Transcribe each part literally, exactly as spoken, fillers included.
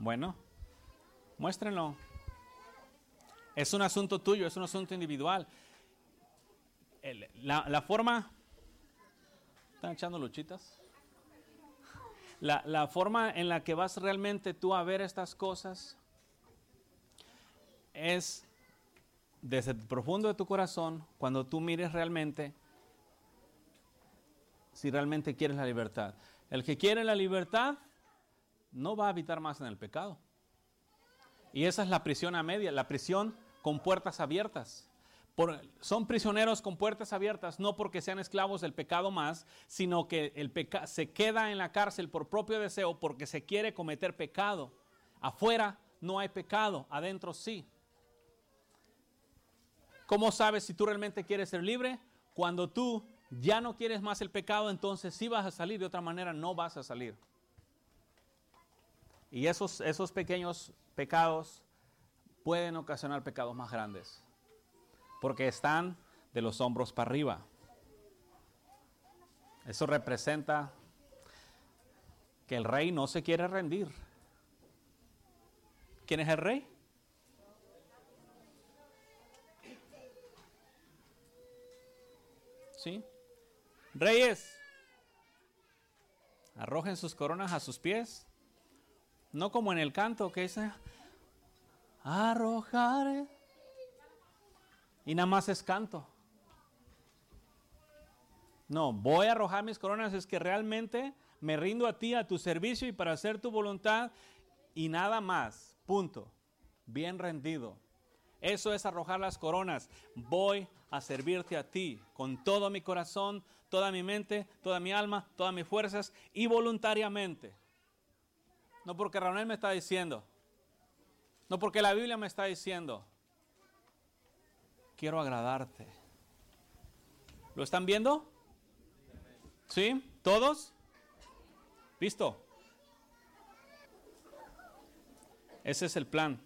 Bueno, muéstrenlo. Es un asunto tuyo, es un asunto individual. El, la, la forma... ¿Están echando luchitas? La, la forma en la que vas realmente tú a ver estas cosas es desde el profundo de tu corazón, cuando tú mires realmente si realmente quieres la libertad. El que quiere la libertad no va a habitar más en el pecado. Y esa es la prisión a media, la prisión con puertas abiertas. Por, son prisioneros con puertas abiertas, no porque sean esclavos del pecado más, sino que el peca, se queda en la cárcel por propio deseo porque se quiere cometer pecado. Afuera no hay pecado, adentro sí. ¿Cómo sabes si tú realmente quieres ser libre? Cuando tú ya no quieres más el pecado, entonces sí vas a salir, de otra manera no vas a salir. Y esos, esos pequeños pecados pueden ocasionar pecados más grandes, porque están de los hombros para arriba. Eso representa que el rey no se quiere rendir. ¿Quién es el rey? ¿Sí? Reyes, arrojen sus coronas a sus pies. No como en el canto que dice, arrojaré. Y nada más es canto. No, voy a arrojar mis coronas, es que realmente me rindo a ti, a tu servicio y para hacer tu voluntad y nada más. Punto. Bien rendido. Eso es arrojar las coronas. Voy a servirte a ti con todo mi corazón, toda mi mente, toda mi alma, todas mis fuerzas y voluntariamente. No porque Raúl me está diciendo. No porque la Biblia me está diciendo. Quiero agradarte. ¿Lo están viendo? ¿Sí? ¿Todos? ¿Listo? Ese es el plan.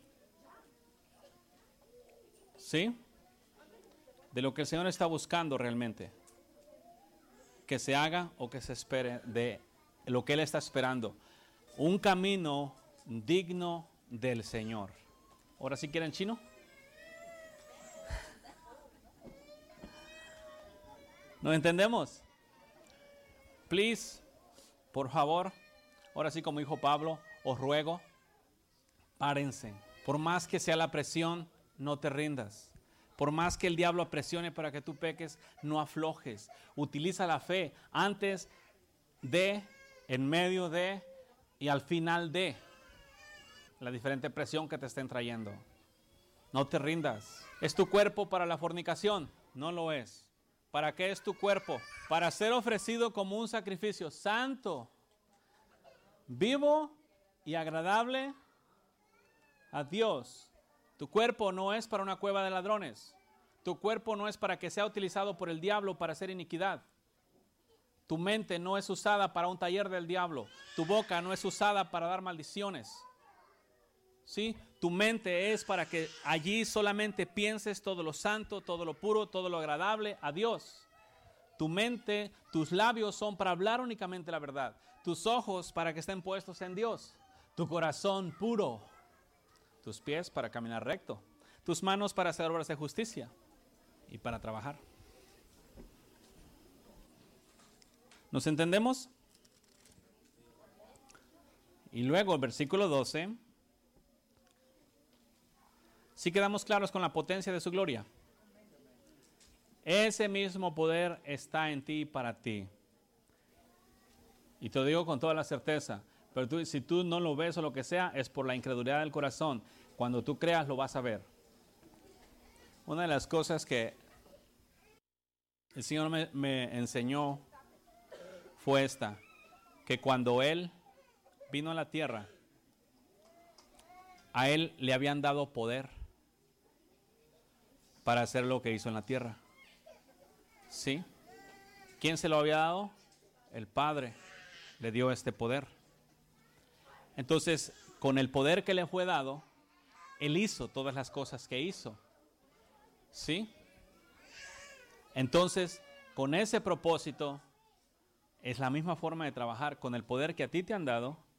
¿Sí? De lo que el Señor está buscando realmente. Que se haga o que se espere de lo que Él está esperando. Un camino digno del Señor. ¿Ahora sí quieren chino? ¿Nos entendemos? Please, por favor, ahora sí como dijo Pablo, os ruego, párense. Por más que sea la presión, no te rindas. Por más que el diablo presione para que tú peques, no aflojes. Utiliza la fe antes de, en medio de y al final de la diferente presión que te estén trayendo. No te rindas. ¿Es tu cuerpo para la fornicación? No lo es. ¿Para qué es tu cuerpo? Para ser ofrecido como un sacrificio santo, vivo y agradable a Dios. Tu cuerpo no es para una cueva de ladrones. Tu cuerpo no es para que sea utilizado por el diablo para hacer iniquidad. Tu mente no es usada para un taller del diablo. Tu boca no es usada para dar maldiciones. ¿Sí? Tu mente es para que allí solamente pienses todo lo santo, todo lo puro, todo lo agradable a Dios. Tu mente, tus labios son para hablar únicamente la verdad. Tus ojos para que estén puestos en Dios. Tu corazón puro. Tus pies para caminar recto. Tus manos para hacer obras de justicia y para trabajar. ¿Nos entendemos? Y luego el versículo doce. ¿Sí quedamos claros con la potencia de su gloria? Ese mismo poder está en ti y para ti. Y te lo digo con toda la certeza. Pero tú, si tú no lo ves o lo que sea, es por la incredulidad del corazón. Cuando tú creas, lo vas a ver. Una de las cosas que el Señor me, me enseñó fue esta. Que cuando Él vino a la tierra, a Él le habían dado poder para hacer lo que hizo en la tierra. ¿Sí? ¿Quién se lo había dado? El Padre le dio este poder. Entonces, con el poder que le fue dado, Él hizo todas las cosas que hizo. ¿Sí? Entonces, con ese propósito, es la misma forma de trabajar. Con el poder que a ti te han dado,